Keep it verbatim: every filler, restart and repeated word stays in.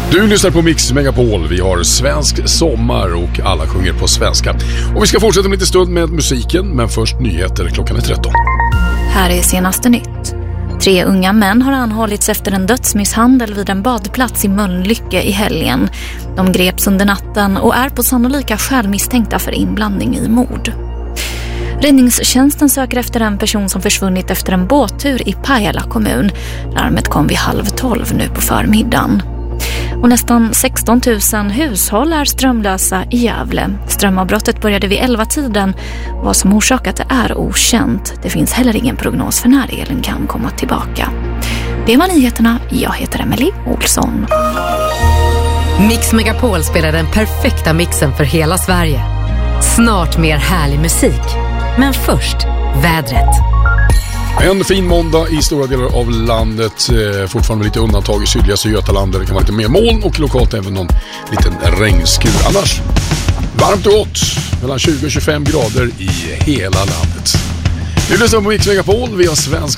Du lyssnar på Mix Megapol. Vi har svensk sommar och alla sjunger på svenska. Och vi ska fortsätta om lite stund med musiken, men först nyheter klockan är tretton. Här är senaste nytt. Tre unga män har anhållits efter en dödsmisshandel vid en badplats i Mölnlycke i helgen. De greps under natten och är på sannolika skäl misstänkta för inblandning i mord. Räddningstjänsten söker efter en person som försvunnit efter en båttur i Pajala kommun. Larmet kom vid halv tolv nu på förmiddagen. Och nästan sexton tusen hushåll är strömlösa i Gävle. Strömavbrottet började vid elva-tiden. Vad som orsakat det är okänt. Det finns heller ingen prognos för när elen kan komma tillbaka. Det var nyheterna. Jag heter Emily Olsson. Mix Megapol spelar den perfekta mixen för hela Sverige. Snart mer härlig musik. Men först, vädret. En fin måndag i stora delar av landet, eh, fortfarande lite undantag i sydligaste Götaland där det kan vara lite mer moln och lokalt även någon liten regnskur. Annars varmt och gott, mellan tjugo och tjugofem grader i hela landet. Nu lyssnar på Mix Megapol, vi har svensk